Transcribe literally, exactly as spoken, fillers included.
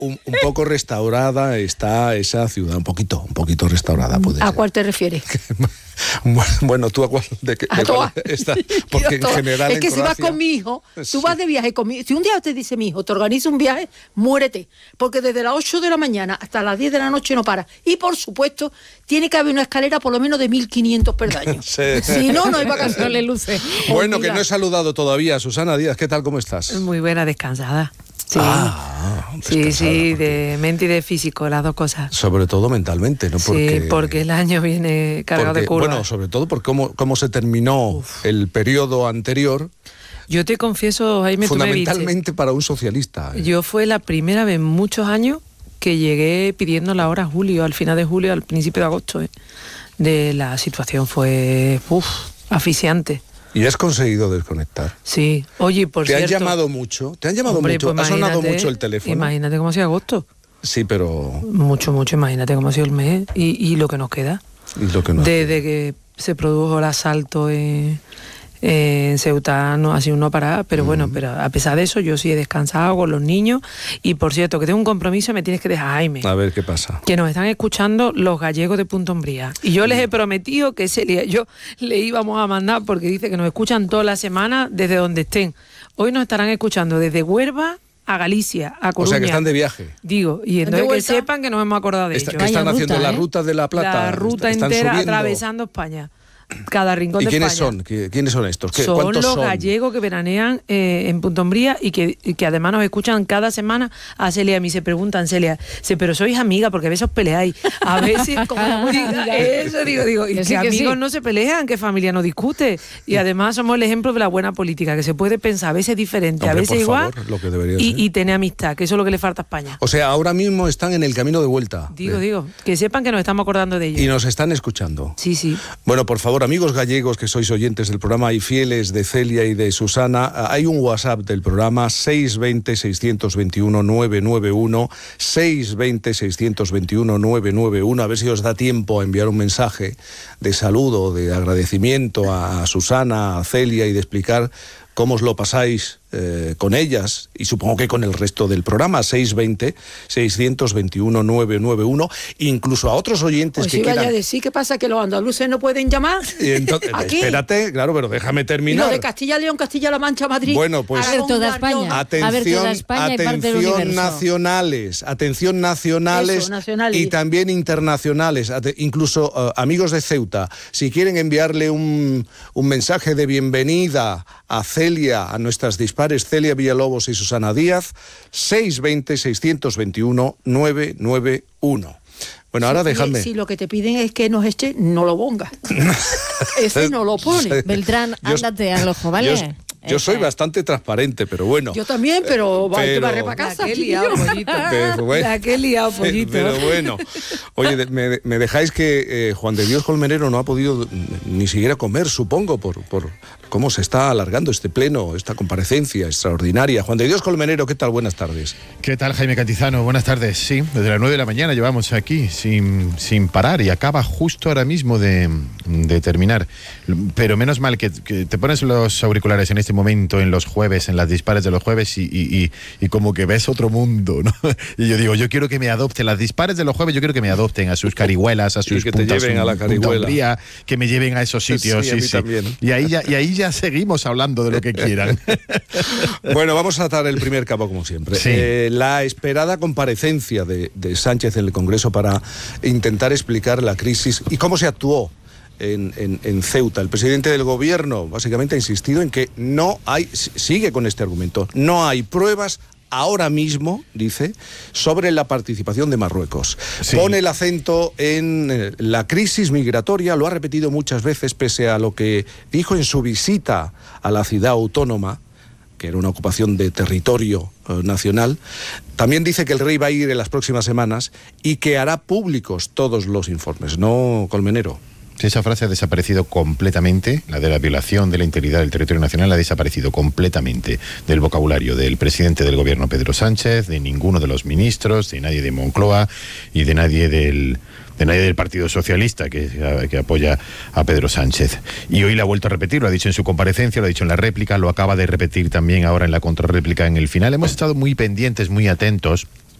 un, un poco restaurada está esa ciudad, un poquito, un poquito restaurada puede ¿A ser. cuál te refieres? Bueno, ¿tú a cuál? De qué, de cuál está? Porque en general es que en si vas Croacia, con mi hijo, tú sí. vas de viaje con mi hijo. Si un día te dice mi hijo, te organiza un viaje, muérete. Porque desde las ocho de la mañana hasta las diez de la noche no para. Y por supuesto, tiene que haber una escalera por lo menos de mil quinientos peldaños. Sí. Si no, no hay vacaciones, Luce. Bueno, Olvida. que no he saludado todavía. Susana Díaz, ¿qué tal? ¿Cómo estás? Muy buena, descansada. Sí, Ah, sí, sí, porque... de mente y de físico, las dos cosas. Sobre todo mentalmente, ¿no? Porque, sí, porque el año viene cargado porque, de curvas. Bueno, sobre todo por cómo, cómo se terminó Uf. el periodo anterior. Yo te confieso, Jaime, tú me viste. Fundamentalmente para un socialista. ¿eh? Yo fue la primera vez en muchos años que llegué pidiendo la hora julio, al final de julio, al principio de agosto. ¿eh? De la situación fue uf, asfixiante. ¿Y has conseguido desconectar? Sí. Oye, por ¿Te cierto... ¿Te han llamado mucho? ¿Te han llamado hombre, mucho? Pues ¿Ha sonado mucho el teléfono? Imagínate cómo ha sido agosto. Sí, pero... Mucho, mucho. Imagínate cómo ha sido el mes y, y lo que nos queda. Y lo que nos Desde queda. que se produjo el asalto en, en Ceuta, no ha sido un no parar, pero mm. bueno, pero a pesar de eso yo sí he descansado con los niños. Y por cierto, que tengo un compromiso, me tienes que dejar, Jaime. A ver qué pasa. Que nos están escuchando los gallegos de Punta Umbría. Y yo les he prometido que ese día yo le íbamos a mandar, porque dice que nos escuchan toda la semana desde donde estén. Hoy nos estarán escuchando desde Huelva a Galicia, a Coruña. O sea, que están de viaje. Digo, y entonces que sepan que nos hemos acordado de Esta, ellos. Que están Vaya haciendo ruta, la ¿eh? ruta de la Plata. La ruta están entera subiendo. atravesando España. Cada rincón ¿Y de quiénes España. son? ¿Quiénes son estos? ¿Qué, son ¿Cuántos los son? gallegos que veranean eh, en Punta Umbría y que, y que además nos escuchan cada semana a Celia. A mí se preguntan, Celia, se, pero sois amiga porque a veces os peleáis. A veces, como diga eso, digo, digo, y que, sí, que amigos sí. no se pelean, que familia no discute. Y además somos el ejemplo de la buena política, que se puede pensar a veces diferente, Hombre, a veces por igual, favor, lo que debería y, ser. y tener amistad, que eso es lo que le falta a España. O sea, ahora mismo están en el camino de vuelta. Digo, de... digo, que sepan que nos estamos acordando de ellos. Y nos están escuchando. Sí, sí. Bueno, por favor, amigos gallegos que sois oyentes del programa y fieles de Celia y de Susana, hay un WhatsApp del programa seis dos cero, seis dos uno, nueve nueve uno, seis dos cero, seis dos uno, nueve nueve uno, a ver si os da tiempo a enviar un mensaje de saludo, de agradecimiento a Susana, a Celia y de explicar cómo os lo pasáis eh, con ellas y supongo que con el resto del programa. Seis dos cero, seis dos uno, nueve nueve uno, incluso a otros oyentes pues que si quieran... vaya a decir, ¿qué pasa? ¿Que los andaluces no pueden llamar? Y entonces, espérate, claro, pero déjame terminar. ¿Y lo de Castilla León, Castilla-La Mancha, Madrid? Bueno, pues... A ver, toda España. Atención, a ver, toda España y parte del atención universo. nacionales, atención nacionales, Eso, nacionales. y también internacionales, incluso uh, amigos de Ceuta, si quieren enviarle un, un mensaje de bienvenida a Celia, a nuestras dispares Celia Villalobos y Susana Díaz, seis dos cero, seis dos uno, nueve nueve uno. Bueno, ahora si, déjame. Si lo que te piden es que nos eche, no lo pongas. Ese no lo pone. Beltrán, ándate al ojo, ¿vale? Yo, yo soy bastante transparente, pero bueno. Yo también, pero va pero... que barrer para casa. La que he liado, pollito. Pero bueno, La que he liado, pollito. Pero bueno. Oye, de, me, me dejáis que eh, Juan de Dios Colmenero no ha podido ni siquiera comer, supongo, por, por cómo se está alargando este pleno, esta comparecencia extraordinaria. Juan de Dios Colmenero, ¿qué tal? Buenas tardes. ¿Qué tal, Jaime Cantizano? Buenas tardes. Sí, desde las nueve de la mañana llevamos aquí sin, sin parar y acaba justo ahora mismo de, de terminar. Pero menos mal que, que te pones los auriculares en este momento, en los jueves, en las dispares de los jueves y, y, y, y como que ves otro mundo, ¿no? Y yo digo, yo quiero que me adopten, las dispares de los jueves, yo quiero que me adopten a sus carihuelas, a sus y que te puntas, lleven a la carihuela. Umbría, que me lleven a esos sitios. Sí, a mí sí, sí. también. Y ahí ya, y ahí ya seguimos hablando de lo que quieran. Bueno, vamos a atar el primer cabo como siempre. Sí. Eh, la esperada comparecencia de, de Sánchez en el Congreso para intentar explicar la crisis y cómo se actuó En, en, en Ceuta. El presidente del gobierno básicamente ha insistido en que no hay, sigue con este argumento, no hay pruebas ahora mismo, dice, sobre la participación de Marruecos. Sí. Pone el acento en la crisis migratoria, lo ha repetido muchas veces, pese a lo que dijo en su visita a la ciudad autónoma, que era una ocupación de territorio eh, nacional. También dice que el rey va a ir en las próximas semanas y que hará públicos todos los informes, ¿no, Colmenero? Esa frase ha desaparecido completamente, la de la violación de la integridad del territorio nacional ha desaparecido completamente del vocabulario del presidente del gobierno Pedro Sánchez, de ninguno de los ministros, de nadie de Moncloa y de nadie del, de nadie del Partido Socialista que, que apoya a Pedro Sánchez. Y hoy le ha vuelto a repetir, lo ha dicho en su comparecencia, lo ha dicho en la réplica, lo acaba de repetir también ahora en la contrarréplica en el final. Hemos estado muy pendientes, muy atentos